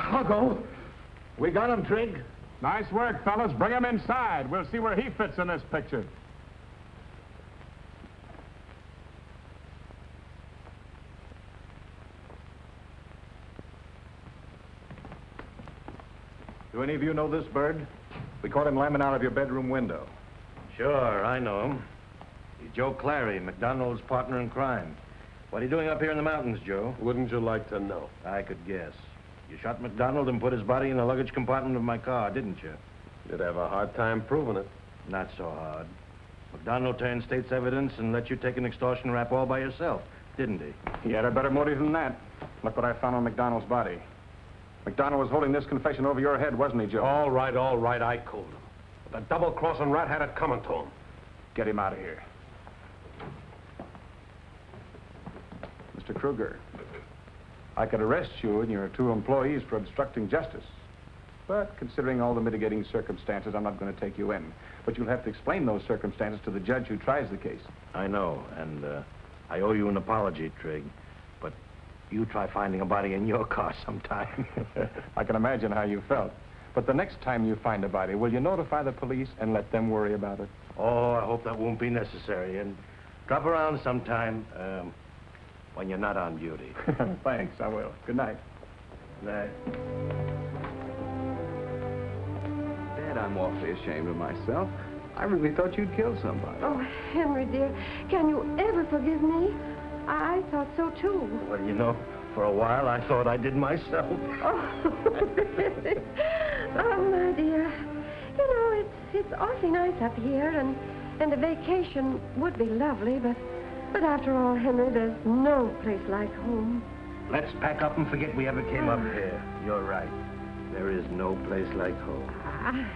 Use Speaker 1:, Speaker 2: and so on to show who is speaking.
Speaker 1: I'll go. We got him, Trig.
Speaker 2: Nice work, fellas. Bring him inside. We'll see where he fits in this picture.
Speaker 1: Do any of you know this bird? We caught him lambing out of your bedroom window.
Speaker 3: Sure, I know him. He's Joe Clary, McDonald's partner in crime. What are you doing up here in the mountains, Joe?
Speaker 4: Wouldn't you like to know?
Speaker 3: I could guess. You shot McDonald and put his body in the luggage compartment of my car, didn't you?
Speaker 4: You'd have a hard time proving it.
Speaker 3: Not so hard. McDonald turned state's evidence and let you take an extortion rap all by yourself, didn't he?
Speaker 2: He had a better motive than that. Look what I found on McDonald's body. McDonald was holding this confession over your head, wasn't he, Joe?
Speaker 4: All right, I cooled him. But the double-crossing rat had it coming to him.
Speaker 2: Get him out of here. Mr. Kruger, I could arrest you and your 2 employees for obstructing justice. But considering all the mitigating circumstances, I'm not going to take you in. But you'll have to explain those circumstances to the judge who tries the case.
Speaker 3: I know, and I owe you an apology, Trig. But you try finding a body in your car sometime.
Speaker 2: I can imagine how you felt. But the next time you find a body, will you notify the police and let them worry about it?
Speaker 3: Oh, I hope that won't be necessary. And drop around sometime when you're not on duty.
Speaker 2: Thanks, I will. Good night.
Speaker 3: Good night.
Speaker 5: Dad, I'm awfully ashamed of myself. I really thought you'd killed somebody.
Speaker 6: Oh, Henry, dear, can you ever forgive me? I thought so, too.
Speaker 3: Well, you know, for a while I thought I did myself.
Speaker 6: Oh, really? Oh, my dear. You know, it's awfully nice up here, and a vacation would be lovely, but after all, Henry, there's no place like home.
Speaker 3: Let's pack up and forget we ever came up here. You're right. There is no place like home.